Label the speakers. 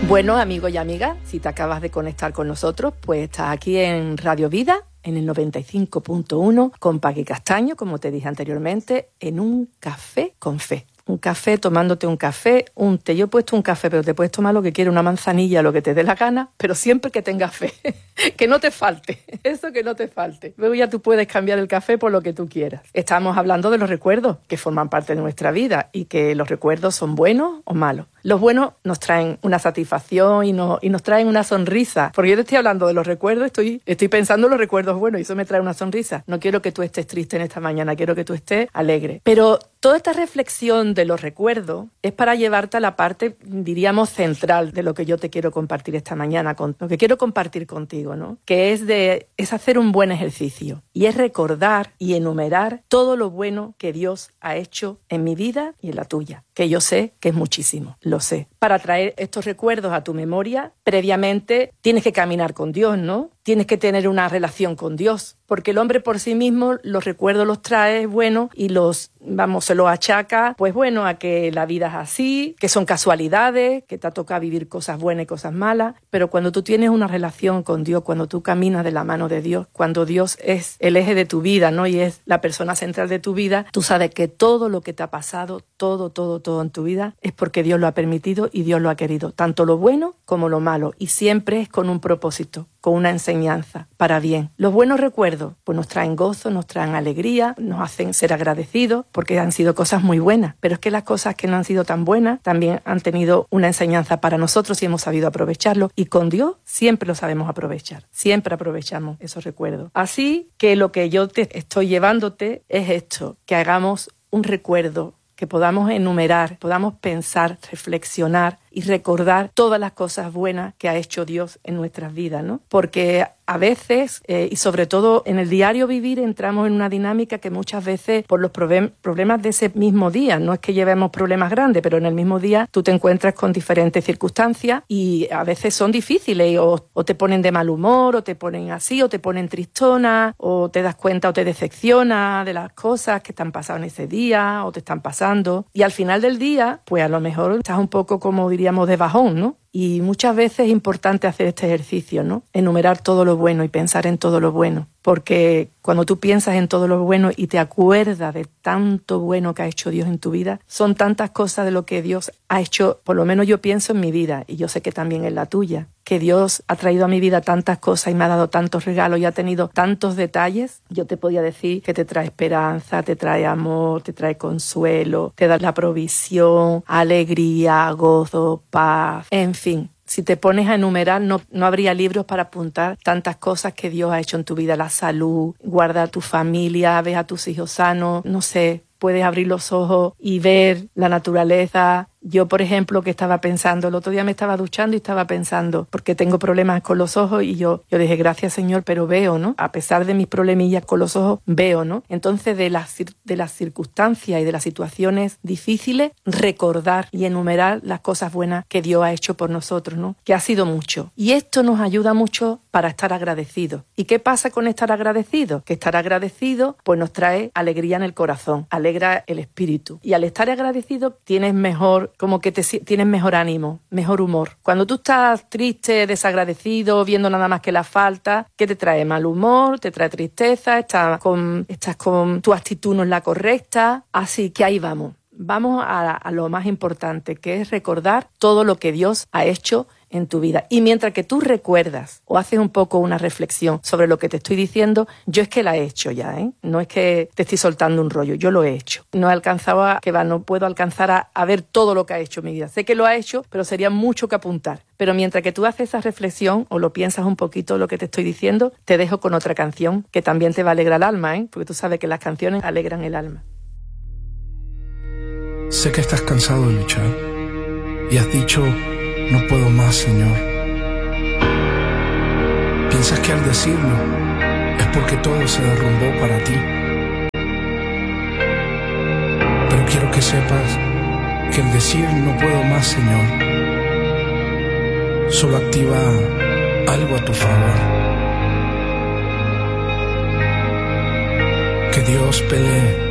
Speaker 1: Bueno, amigos y amigas, si te acabas de conectar con nosotros, pues estás aquí en Radio Vida, en el 95.1, con Paqui Castaño, como te dije anteriormente, en un café con fe. Un café, tomándote un café, un té. Yo he puesto un café, pero te puedes tomar lo que quieras, una manzanilla, lo que te dé la gana, pero siempre que tengas fe, que no te falte, eso que no te falte. Luego ya tú puedes cambiar el café por lo que tú quieras. Estamos hablando de los recuerdos que forman parte de nuestra vida y que los recuerdos son buenos o malos. Los buenos nos traen una satisfacción y nos traen una sonrisa. Porque yo te estoy hablando de los recuerdos, estoy pensando en los recuerdos buenos y eso me trae una sonrisa. No quiero que tú estés triste en esta mañana, quiero que tú estés alegre. Pero toda esta reflexión de los recuerdos es para llevarte a la parte, diríamos, central de lo que yo te quiero compartir esta mañana, con lo que quiero compartir contigo, ¿no? Que es hacer un buen ejercicio y es recordar y enumerar todo lo bueno que Dios ha hecho en mi vida y en la tuya, que yo sé que es muchísimo, lo sé. Para traer estos recuerdos a tu memoria, previamente tienes que caminar con Dios, ¿no? Tienes que tener una relación con Dios, porque el hombre por sí mismo los recuerdos los trae, bueno, y se los achaca, pues bueno, a que la vida es así, que son casualidades, que te toca vivir cosas buenas y cosas malas, pero cuando tú tienes una relación con Dios, cuando tú caminas de la mano de Dios, cuando Dios es el eje de tu vida, ¿no? Y es la persona central de tu vida, tú sabes que todo lo que te ha pasado, todo en tu vida, es porque Dios lo ha permitido y Dios lo ha querido, tanto lo bueno como lo malo, y siempre es con un propósito, con una enseñanza para bien. Los buenos recuerdos pues nos traen gozo, nos traen alegría, nos hacen ser agradecidos porque han sido cosas muy buenas, pero es que las cosas que no han sido tan buenas también han tenido una enseñanza para nosotros y hemos sabido aprovecharlo, y con Dios siempre lo sabemos aprovechar, siempre aprovechamos esos recuerdos. Así que lo que yo te estoy llevándote es esto, que hagamos un recuerdo, que podamos enumerar, podamos pensar, reflexionar y recordar todas las cosas buenas que ha hecho Dios en nuestras vidas, ¿no? Porque a veces, y sobre todo en el diario vivir, entramos en una dinámica que muchas veces por los problemas de ese mismo día, no es que llevemos problemas grandes, pero en el mismo día tú te encuentras con diferentes circunstancias y a veces son difíciles o te ponen de mal humor, o te ponen así, o te ponen tristona, o te das cuenta o te decepciona de las cosas que te han pasado en ese día o te están pasando. Y al final del día, pues a lo mejor estás un poco, como diríamos, de bajón, ¿no? Y muchas veces es importante hacer este ejercicio, ¿no? Enumerar todo lo bueno y pensar en todo lo bueno. Porque cuando tú piensas en todo lo bueno y te acuerdas de tanto bueno que ha hecho Dios en tu vida, son tantas cosas de lo que Dios ha hecho, por lo menos yo pienso en mi vida, y yo sé que también en la tuya, que Dios ha traído a mi vida tantas cosas y me ha dado tantos regalos y ha tenido tantos detalles. Yo te podía decir que te trae esperanza, te trae amor, te trae consuelo, te da la provisión, alegría, gozo, paz, en fin. Si te pones a enumerar, no habría libros para apuntar tantas cosas que Dios ha hecho en tu vida. La salud, guarda a tu familia, ves a tus hijos sanos, no sé, puedes abrir los ojos y ver la naturaleza. Yo, por ejemplo, que estaba pensando, el otro día me estaba duchando y estaba pensando, porque tengo problemas con los ojos, y yo dije, gracias Señor, pero veo, ¿no? A pesar de mis problemillas con los ojos, veo, ¿no? Entonces, de las circunstancias y de las situaciones difíciles, recordar y enumerar las cosas buenas que Dios ha hecho por nosotros, ¿no? Que ha sido mucho. Y esto nos ayuda mucho para estar agradecidos. ¿Y qué pasa con estar agradecidos? Que estar agradecido, pues nos trae alegría en el corazón, alegra el espíritu. Y al estar agradecido, tienes tienes mejor ánimo, mejor humor. Cuando tú estás triste, desagradecido, viendo nada más que la falta, ¿qué te trae? Mal humor, te trae tristeza, estás con tu actitud no es la correcta. Así que ahí vamos. Vamos a lo más importante, que es recordar todo lo que Dios ha hecho en tu vida. Y mientras que tú recuerdas o haces un poco una reflexión sobre lo que te estoy diciendo, yo es que la he hecho ya, ¿eh? No es que te estoy soltando un rollo, yo lo he hecho. No puedo alcanzar a ver todo lo que ha hecho en mi vida. Sé que lo ha hecho, pero sería mucho que apuntar. Pero mientras que tú haces esa reflexión o lo piensas un poquito lo que te estoy diciendo, te dejo con otra canción que también te va a alegrar el alma, ¿eh? Porque tú sabes que las canciones alegran el alma.
Speaker 2: Sé que estás cansado de luchar y has dicho, no puedo más, Señor. Piensas que al decirlo es porque todo se derrumbó para ti. Pero quiero que sepas que el decir no puedo más, Señor, solo activa algo a tu favor. Que Dios pelee